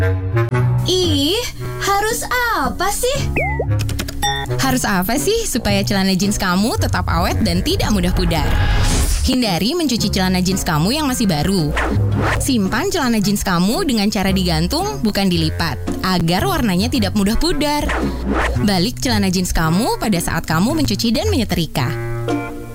Ih, harus apa sih? Harus apa sih supaya celana jeans kamu tetap awet dan tidak mudah pudar? Hindari mencuci celana jeans kamu yang masih baru. Simpan celana jeans kamu dengan cara digantung, bukan dilipat, agar warnanya tidak mudah pudar. Balik celana jeans kamu pada saat kamu mencuci dan menyetrika.